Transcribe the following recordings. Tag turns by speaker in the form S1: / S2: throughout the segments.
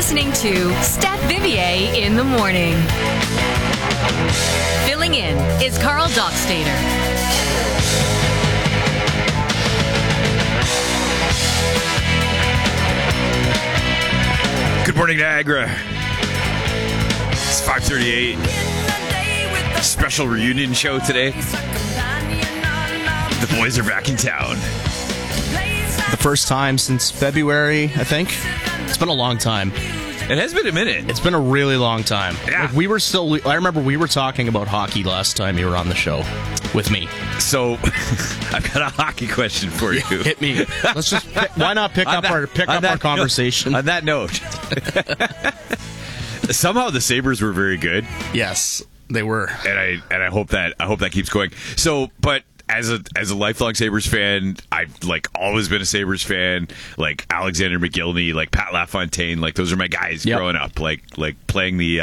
S1: listening to Steph Vivier in the morning. Filling in is Carl Dockstader.
S2: Good morning, Niagara. It's 5:38. Special reunion show today. The boys are back in town.
S3: The first time since February, I think. It's been a long time.
S2: It has been a minute.
S3: It's been a really long time.
S2: Yeah.
S3: Like, I remember we were talking about hockey last time you were on the show with me.
S2: So, I've got a hockey question for you.
S3: Hit me. Let's just why not pick up our conversation?
S2: On that note, somehow the Sabres were very good.
S3: Yes, they were.
S2: And I hope that keeps going. So, but as a lifelong Sabres fan, I've always been a Sabres fan. Like Alexander McGillney, like Pat LaFontaine, like those are my guys growing up. Like playing the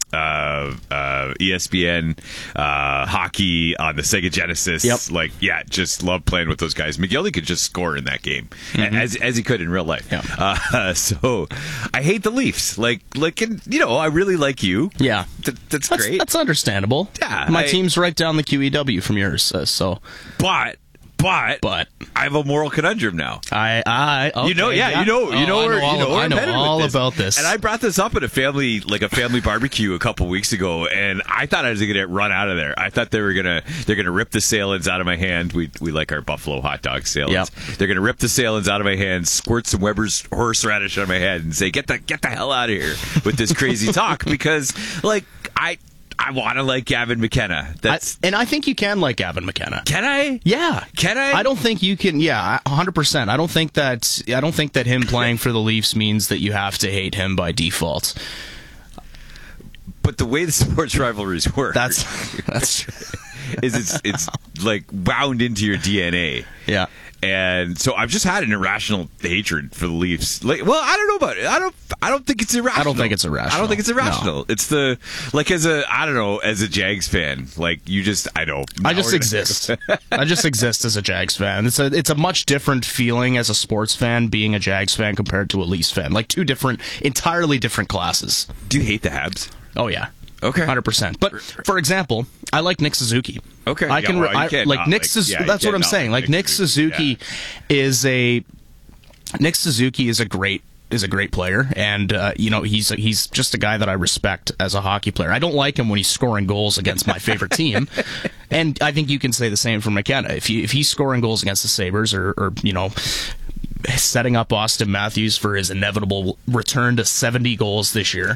S2: ESPN hockey on the Sega Genesis.
S3: Yep.
S2: Just love playing with those guys. McGillney could just score in that game as he could in real life.
S3: Yeah.
S2: So I hate the Leafs. I really like you.
S3: Yeah,
S2: that's great.
S3: That's understandable.
S2: Yeah,
S3: my team's right down the QEW from yours.
S2: But I have a moral conundrum now.
S3: Okay,
S2: you know
S3: all about this.
S2: And I brought this up at a family barbecue a couple weeks ago, and I thought I was going to get run out of there. I thought they're gonna rip the Salins out of my hand. We like our Buffalo hot dog Salins.
S3: Yep.
S2: They're gonna rip the Salins out of my hand, squirt some Weber's horseradish on my head, and say, "Get the hell out of here with this crazy talk," because I want to like Gavin McKenna.
S3: I think you can like Gavin McKenna.
S2: Can I?
S3: Yeah.
S2: Can I?
S3: I don't think you can. Yeah, 100%. I don't think that him playing for the Leafs means that you have to hate him by default.
S2: But the way the sports rivalries work,
S3: that's
S2: it's like wound into your DNA.
S3: Yeah.
S2: And so I've just had an irrational hatred for the Leafs. I don't know about it. I don't think it's irrational.
S3: I don't think it's irrational.
S2: No. It's as a Jags fan, I just
S3: exist. I just exist as a Jags fan. It's a much different feeling as a sports fan being a Jags fan compared to a Leafs fan. Like two entirely different classes.
S2: Do you hate the Habs?
S3: Oh yeah.
S2: Okay.
S3: 100%. But for example, I like Nick Suzuki.
S2: Okay.
S3: Nick Suzuki. That's what I'm saying. Like Nick Suzuki is a great player, and he's just a guy that I respect as a hockey player. I don't like him when he's scoring goals against my favorite team, and I think you can say the same for McKenna. If he's scoring goals against the Sabres or setting up Austin Matthews for his inevitable return to 70 goals this year,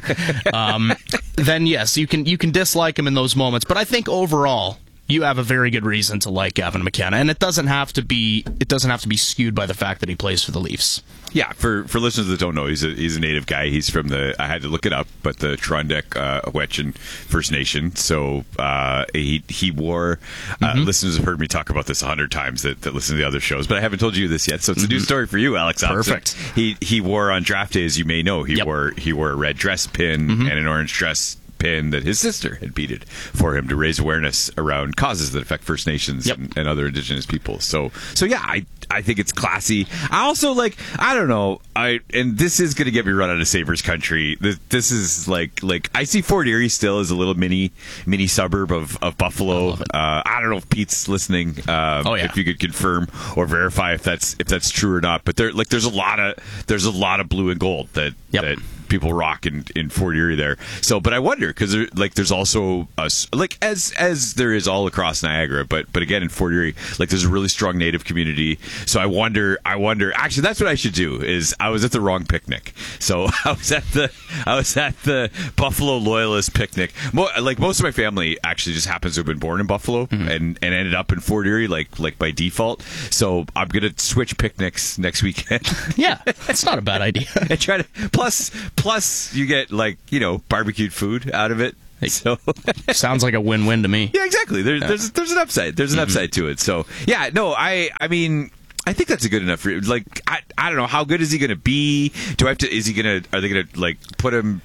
S3: then yes, you can dislike him in those moments. But I think overall, you have a very good reason to like Gavin McKenna, and it doesn't have to be skewed by the fact that he plays for the Leafs.
S2: Yeah, for listeners that don't know, he's a native guy. He's from I had to look it up, but the Trondheim First Nation. So he wore. Listeners have heard me talk about this 100 times that listen to the other shows, but I haven't told you this yet. So it's a new story for you, Alex.
S3: Perfect.
S2: He wore on draft day, as you may know, he wore a red dress pin and an orange dress pin that his sister had beaded for him to raise awareness around causes that affect First Nations and other Indigenous people. So yeah, I think it's classy. I also I don't know, and this is going to get me run out of Sabres country. This is like I see Fort Erie still as a little mini suburb of Buffalo. I don't know if Pete's listening. If you could confirm or verify if that's true or not. But there's a lot of blue and gold that people rock in Fort Erie there. So, but I wonder because there's also as there is all across Niagara, but again in Fort Erie, there's a really strong Native community. So I wonder. Actually, that's what I should do. Is I was at the wrong picnic. So I was at the Buffalo Loyalist picnic. Most of my family actually just happens to have been born in Buffalo and ended up in Fort Erie like by default. So I'm gonna switch picnics next weekend.
S3: Yeah, that's not a bad idea.
S2: And try to plus you get barbecued food out of it. So
S3: sounds like a win-win to me.
S2: Yeah, exactly. There's an upside. There's an upside to it. So yeah, no, I mean, I think that's a good enough. I don't know, how good is he going to be? Are they going to put him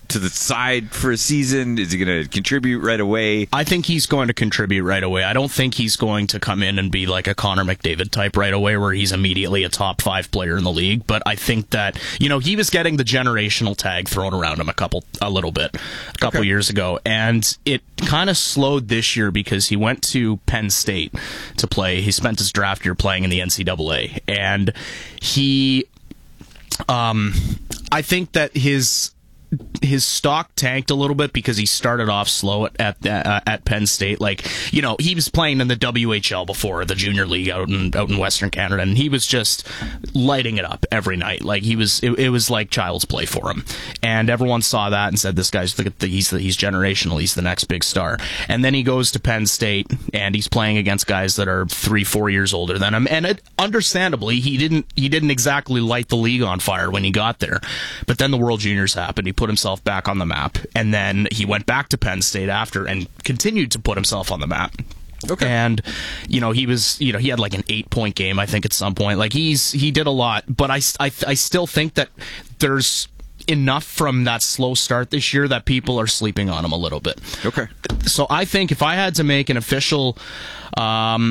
S2: to the side for a season? Is he going to contribute right away?
S3: I think he's going to contribute right away. I don't think he's going to come in and be like a Connor McDavid type right away where he's immediately a top 5 player in the league. But I think that, he was getting the generational tag thrown around him a little bit a couple years ago. And it kind of slowed this year because he went to Penn State to play. He spent his draft year playing in the NCAA. And I think that his stock tanked a little bit because he started off slow at Penn State. He was playing in the WHL before, the junior league out in Western Canada, and he was just lighting it up every night. It was like child's play for him, and everyone saw that and said, "This guy's he's generational. He's the next big star." And then he goes to Penn State and he's playing against guys that are 3-4 years older than him, and understandably, he didn't exactly light the league on fire when he got there. But then the World Juniors happened. He put himself back on the map, and then he went back to Penn State after and continued to put himself on the map. Okay. And he had like an 8-point game, I think, at some point. He did a lot, but I still think that there's enough from that slow start this year that people are sleeping on him a little bit.
S2: Okay.
S3: So I think if I had to make an official sorry,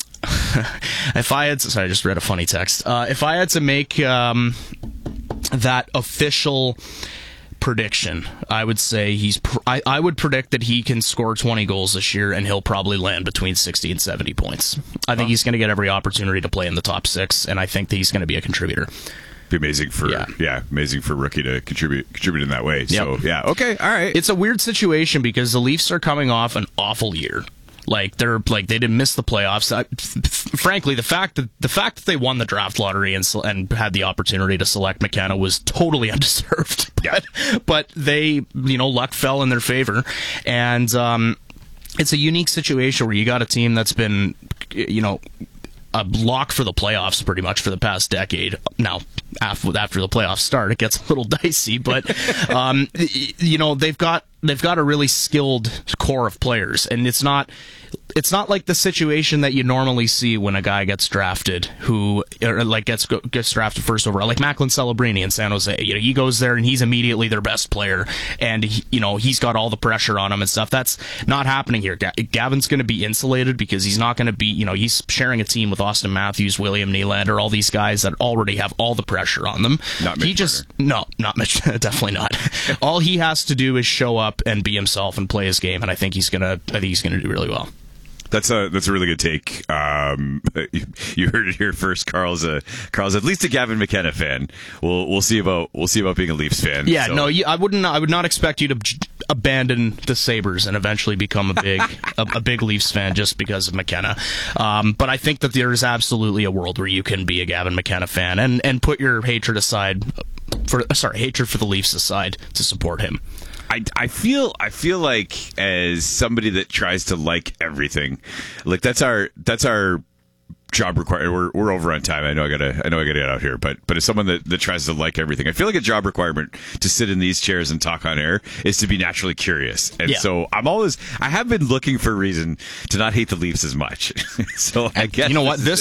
S3: I just read a funny text. If I had to make that official prediction, I would say I would predict that he can score 20 goals this year, and he'll probably land between 60 and 70 points. I think he's going to get every opportunity to play in the top 6, and I think that he's going to be a contributor.
S2: Be amazing for amazing for a rookie to contribute in that way. So okay, all right.
S3: It's a weird situation because the Leafs are coming off an awful year. They didn't miss the playoffs. Frankly, the fact that they won the draft lottery and had the opportunity to select McKenna was totally undeserved. But they, luck fell in their favor, and it's a unique situation where you got a team that's been, a lock for the playoffs pretty much for the past decade. Now, after the playoffs start, it gets a little dicey, but they've got a really skilled core of players, and it's not like the situation that you normally see when a guy gets drafted gets drafted first overall, like Macklin Celebrini in San Jose. He goes there and he's immediately their best player, and he's got all the pressure on him and stuff. That's not happening here. Gavin's going to be insulated because he's not going to be, he's sharing a team with Austin Matthews, William Nylander, all these guys that already have all the pressure on them.
S2: Not Mitch
S3: Marner. Not Mitch. Definitely not. All he has to do is show up and be himself and play his game, and I think he's gonna do really well.
S2: That's a really good take. You heard it here first. Carl's at least a Gavin McKenna fan. We'll see about being a Leafs fan.
S3: Yeah, so. No, I would not expect you to abandon the Sabres and eventually become a big a big Leafs fan just because of McKenna. But I think that there is absolutely a world where you can be a Gavin McKenna fan and put your hatred for the Leafs aside to support him.
S2: I feel like, as somebody that tries to like everything, like that's our job requirement. We're over on time. I know I gotta get out here, but as someone that tries to like everything, I feel like a job requirement to sit in these chairs and talk on air is to be naturally curious. And so I have been looking for a reason to not hate the Leafs as much. So I guess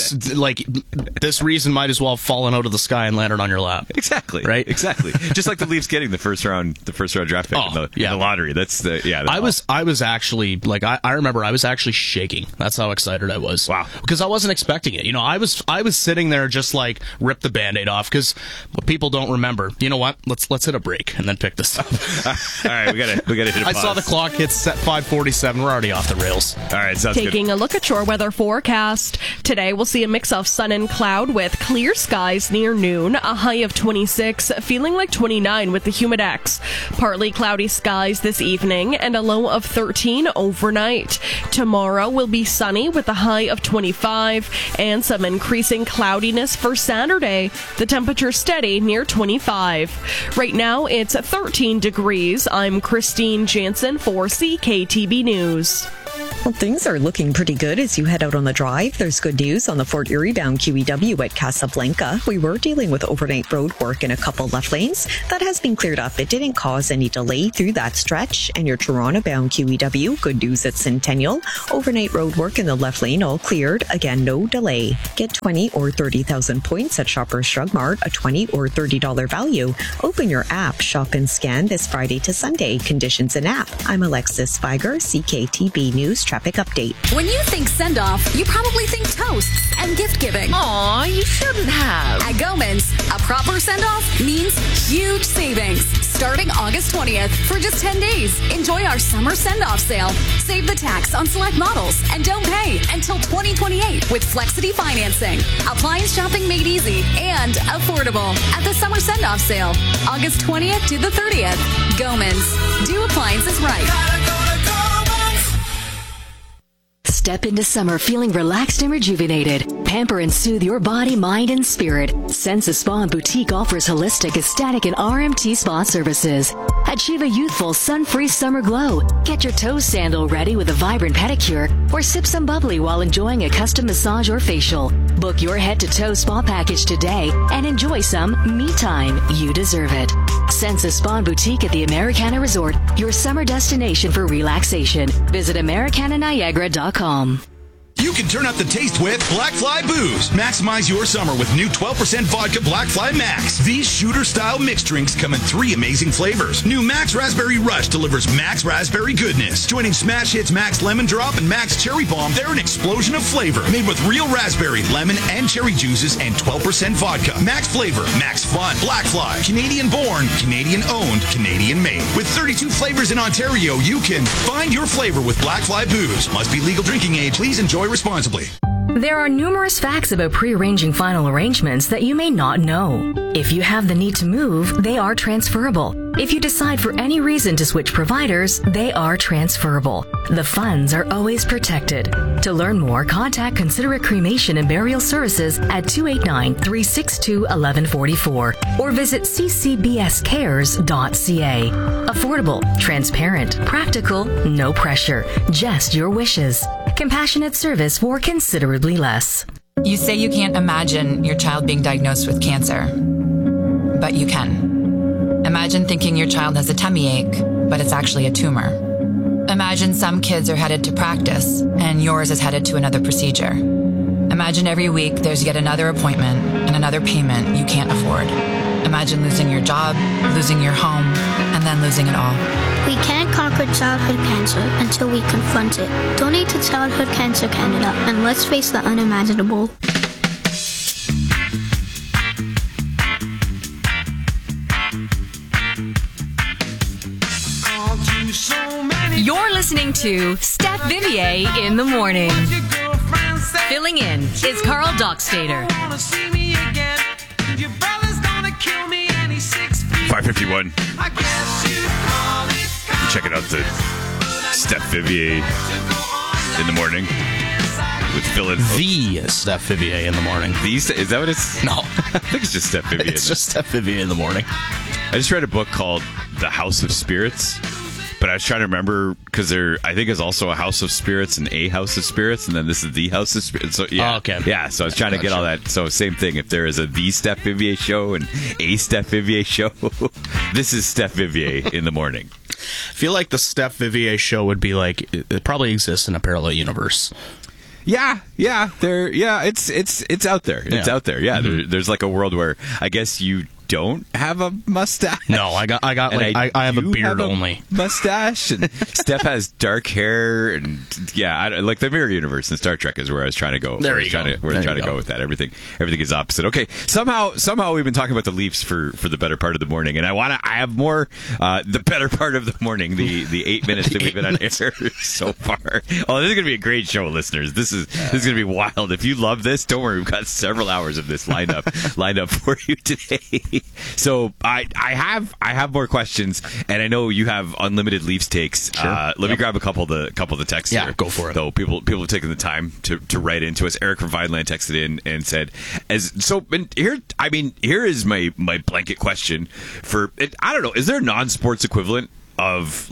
S3: this reason might as well have fallen out of the sky and landed on your lap.
S2: Exactly.
S3: Right?
S2: Exactly. Just like the Leafs getting the first round draft pick in the lottery. That's
S3: I was actually I remember I was actually shaking. That's how excited I was.
S2: Wow.
S3: Because I wasn't expecting it. I was sitting there just rip the Band-Aid off, because what people don't remember, you know what? Let's hit a break and then pick this up.
S2: All right, we gotta hit a pause.
S3: I saw the clock hit set 5:47. We're already off the rails.
S2: All right, sounds good.
S4: Taking a look at your weather forecast. Today we'll see a mix of sun and cloud with clear skies near noon, a high of 26, feeling like 29 with the Humidex. Partly cloudy skies this evening and a low of 13 overnight. Tomorrow will be sunny with a high of 25 and some increasing cloudiness for Saturday. The temperature steady near 25. Right now it's 13 degrees. I'm Christine Jansen for CKTB News.
S5: Well, things are looking pretty good as you head out on the drive. There's good news on the Fort Erie bound QEW at Casablanca. We were dealing with overnight road work in a couple left lanes. That has been cleared up. It didn't cause any delay through that stretch. And your Toronto bound QEW, good news at Centennial. Overnight road work in the left lane all cleared. Again, no delay. Get 20 or 30,000 points at Shoppers Drug Mart, a $20 or $30 value. Open your app, shop and scan this Friday to Sunday. Conditions in app. I'm Alexis Spiger, CKTB News Traffic Update.
S6: When you think send-off, you probably think toasts and gift-giving.
S1: Aw, you shouldn't have.
S6: At Goman's, a proper send-off means huge savings. Starting August 20th for just 10 days. Enjoy our summer send-off sale. Save the tax on select models and don't pay until 2028 with Flexity financing. Appliance shopping made easy and affordable at the summer send-off sale. August 20th to the 30th. Goman's. Do appliances right.
S7: Step into summer feeling relaxed and rejuvenated. Pamper and soothe your body, mind, and spirit. Sensa Spa and Boutique offers holistic, aesthetic, and RMT spa services. Achieve a youthful, sun-free summer glow. Get your toe sandal ready with a vibrant pedicure, or sip some bubbly while enjoying a custom massage or facial. Book your head-to-toe spa package today and enjoy some me time. You deserve it. Sensa Spa and Boutique at the Americana Resort, your summer destination for relaxation. Visit AmericanaNiagara.com.
S8: You can turn up the taste with Black Fly Booze. Maximize your summer with new 12% vodka Black Fly Max. These shooter-style mixed drinks come in 3 amazing flavors. New Max Raspberry Rush delivers Max Raspberry goodness. Joining Smash Hits Max Lemon Drop and Max Cherry Bomb, they're an explosion of flavor. Made with real raspberry, lemon, and cherry juices and 12% vodka. Max flavor, Max fun. Black Fly. Canadian born, Canadian owned, Canadian made. With 32 flavors in Ontario, you can find your flavor with Black Fly Booze. Must be legal drinking age. Please enjoy responsibly.
S7: There are numerous facts about pre-arranging final arrangements that you may not know. If you have the need to move, they are transferable. If you decide for any reason to switch providers, they are transferable. The funds are always protected. To learn more, contact Considerate Cremation and Burial Services at 289-362-1144 or visit ccbscares.ca. Affordable, transparent, practical, no pressure, just your wishes. Compassionate service for considerably less.
S9: You say you can't imagine your child being diagnosed with cancer, but you can. Imagine thinking your child has a tummy ache, but it's actually a tumor. Imagine some kids are headed to practice and yours is headed to another procedure. Imagine every week there's yet another appointment and another payment you can't afford. Imagine losing your job, losing your home, and then losing it all.
S10: We can't conquer childhood cancer until we confront it. Donate to Childhood Cancer Canada and let's face the unimaginable.
S1: You're listening to Steph Vivier in the morning. Filling in is Carl Dockstader.
S2: 5:51. Checking out the Steph Vivier in the morning with Phil and
S3: The Steph Vivier in the morning.
S2: Is that what it's?
S3: No.
S2: I think it's just Steph Vivier.
S3: It's just Steph Vivier in the morning.
S2: I just read a book called The House of Spirits, but I was trying to remember because I think is also a House of Spirits and a House of Spirits, and then this is the House of Spirits. So yeah,
S3: okay.
S2: Yeah. So I was trying to get all that. So same thing. If there is a The Steph Vivier show and a Steph Vivier show, this is Steph Vivier in the morning.
S3: I feel like the Steph Vivier show would be like it probably exists in a parallel universe.
S2: Yeah, it's out there. It's out there. Yeah, there's like a world where I guess you don't have a mustache.
S3: No, I got like I have a beard only
S2: mustache, and Steph has dark hair, and like the mirror universe in Star Trek is where I was trying to go.
S3: There you go.
S2: We're trying to go with that. Everything is opposite. Okay, somehow we've been talking about the Leafs for the better part of the morning, and I have more the better part of the morning, the 8 minutes that we've been on air so far. Oh, this is gonna be a great show, listeners. This is gonna be wild. If you love this, don't worry, we've got several hours of this lined up for you today. So I have more questions, and I know you have unlimited Leafs takes.
S3: Sure.
S2: Let me grab a couple of the texts.
S3: Yeah,
S2: here.
S3: go for it.
S2: So people have taken the time to write into us. Eric from Vineland texted in and said, here is my blanket question for it. I don't know, is there a non-sports equivalent of like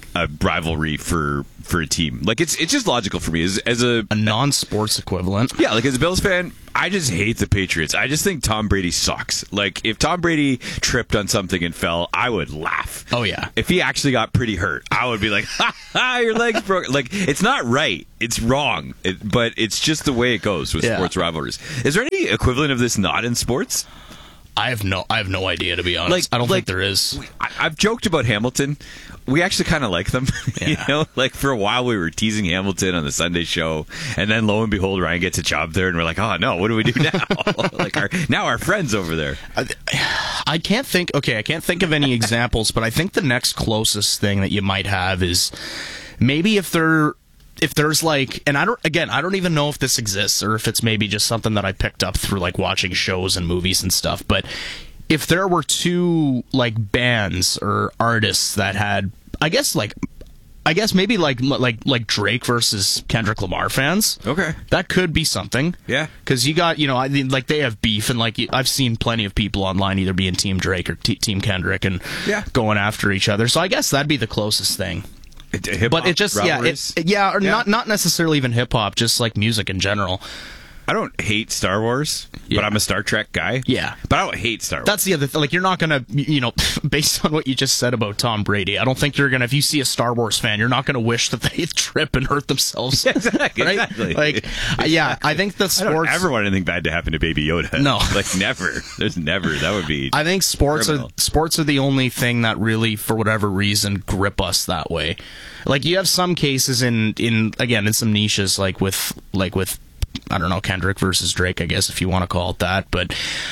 S2: a rivalry for a team. Like it's just logical for me as a
S3: non-sports equivalent.
S2: Yeah, like as a Bills fan, I just hate the Patriots. I just think Tom Brady sucks. Like if Tom Brady tripped on something and fell, I would laugh.
S3: Oh yeah.
S2: If he actually got pretty hurt, I would be like, ha ha, your leg's broken. Like it's not right. It's wrong. But it's just the way it goes with sports rivalries. Is there any equivalent of this not in sports?
S3: I have no idea, to be honest. I don't think there is.
S2: I've joked about Hamilton. We actually kind of like them.
S3: Yeah.
S2: You know, like for a while we were teasing Hamilton on the Sunday show, and then lo and behold, Ryan gets a job there, and we're like, oh no, what do we do now? Like now our friends over there.
S3: I can't think of any examples, but I think the next closest thing that you might have is maybe if there's like, and I don't even know if this exists or if it's maybe just something that I picked up through like watching shows and movies and stuff, but if there were two like bands or artists that had, I guess maybe like Drake versus Kendrick Lamar fans.
S2: Okay.
S3: That could be something.
S2: Yeah.
S3: Because you got, I mean, like they have beef, and like I've seen plenty of people online either being Team Drake or Team Kendrick and going after each other. So I guess that'd be the closest thing. But it just not necessarily even hip hop, just like music in general.
S2: I don't hate Star Wars, but I'm a Star Trek guy.
S3: Yeah.
S2: But I don't hate Star Wars.
S3: That's the other thing. Like, you're not going to, based on what you just said about Tom Brady, I don't think you're going to, if you see a Star Wars fan, you're not going to wish that they trip and hurt themselves.
S2: Exactly.
S3: Right?
S2: Exactly.
S3: Like, I think that sports...
S2: I don't ever want anything bad to happen to Baby Yoda.
S3: No.
S2: Like, never. There's never. That would be
S3: I think sports
S2: criminal.
S3: are the only thing that really, for whatever reason, grip us that way. Like, you have some cases in some niches, like with I don't know, Kendrick versus Drake, I guess, if you want to call it that. But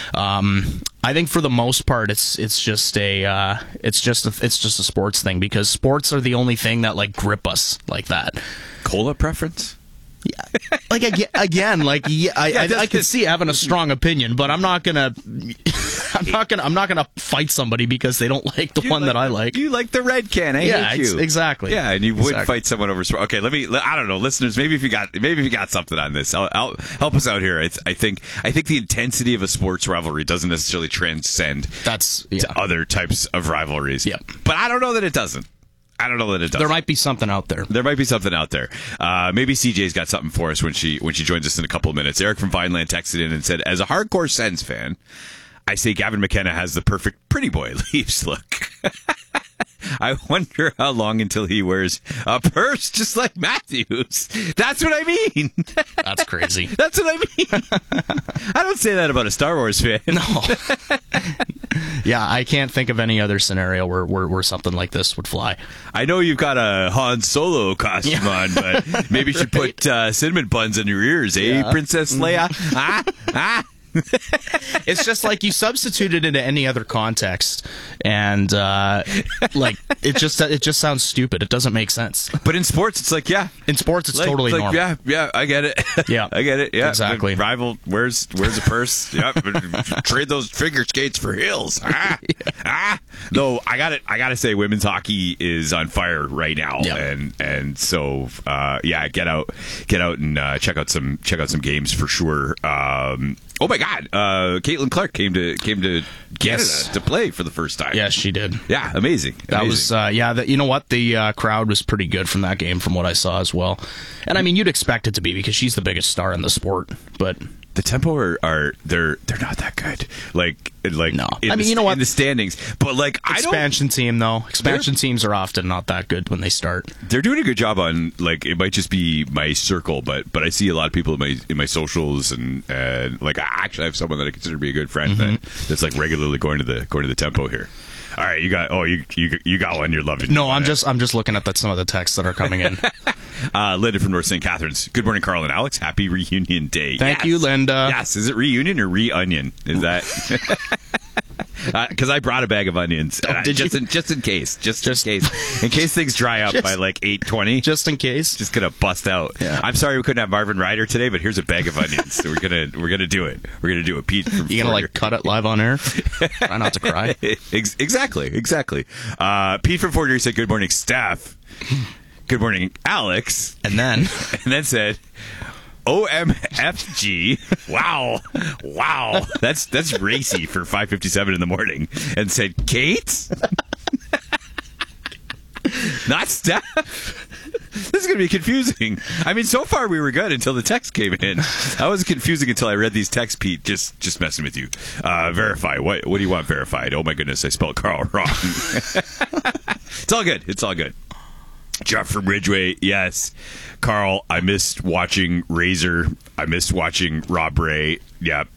S3: I think for the most part, it's just a sports thing, because sports are the only thing that like grip us like that.
S2: Cola preference?
S3: Yeah. Like again, like I can see having a strong opinion, but I'm not gonna fight somebody because they don't like the one that I like.
S2: You like the red can? I hate you.
S3: Exactly.
S2: Yeah, and you would fight someone over. Okay, I don't know, listeners. Maybe if you got something on this, I'll help us out here. I think the intensity of a sports rivalry doesn't necessarily transcend to other types of rivalries.
S3: Yeah,
S2: but I don't know that it doesn't.
S3: There might be something out there.
S2: Maybe CJ's got something for us when she joins us in a couple of minutes. Eric from Vineland texted in and said, as a hardcore Sens fan, I say Gavin McKenna has the perfect pretty boy Leafs look. I wonder how long until he wears a purse just like Matthews. That's what I mean.
S3: That's crazy.
S2: That's what I mean. I don't say that about a Star Wars fan.
S3: No. Yeah, I can't think of any other scenario where something like this would fly.
S2: I know you've got a Han Solo costume on, but maybe you should put cinnamon buns in your ears, Princess Leia?
S3: It's just like you substitute it into any other context, and like it just sounds stupid. It doesn't make sense.
S2: But in sports, it's like
S3: in sports, it's totally normal.
S2: Yeah, I get it.
S3: Yeah,
S2: I get it. Yeah,
S3: exactly.
S2: Rival wears a purse. Yeah, trade those figure skates for heels. Though I got to say, women's hockey is on fire right now, and so get out and check out some games for sure. Oh my God! Caitlin Clark came to Canada to play for the first time.
S3: Yes, she did.
S2: Yeah, amazing.
S3: That was you know what? The crowd was pretty good from that game, from what I saw as well. And I mean, you'd expect it to be because she's the biggest star in the sport, but.
S2: The Tempo they're not that good. Like
S3: no. I mean, you know what?
S2: In the standings, but like
S3: expansion team though. Expansion teams are often not that good when they start.
S2: They're doing a good job on, like, it might just be my circle, but I see a lot of people in my socials and like I actually have someone that I consider to be a good friend that's like regularly going to the Tempo here. All right, you got one you're loving.
S3: No, I'm just looking at some of the texts that are coming in.
S2: Linda from North St. Catharines. Good morning, Carl and Alex. Happy reunion day.
S3: Thank you, Linda.
S2: Yes, is it reunion or re-onion? Is that because I brought a bag of onions just in case things dry up by like 8:20,
S3: just in case,
S2: just gonna bust out.
S3: Yeah.
S2: I'm sorry we couldn't have Marvin Ryder today, but here's a bag of onions. So we're gonna do it. We're gonna do it. Pete,
S3: you gonna like cut it live on air? Try not to cry.
S2: Exactly. Pete from Fort Erie said, "Good morning, Steph." Good morning, Alex.
S3: And then
S2: said, OMFG. Wow. That's racy for 5:57 in the morning. And said, Kate? Not Steph. This is going to be confusing. I mean, so far we were good until the text came in. That was confusing until I read these texts, Pete. Just messing with you. Verify. What do you want verified? Oh, my goodness. I spelled Carl wrong. It's all good. It's all good. Jeff from Ridgeway, yes. Carl, I missed watching Razor. I missed watching Rob Ray. Yeah,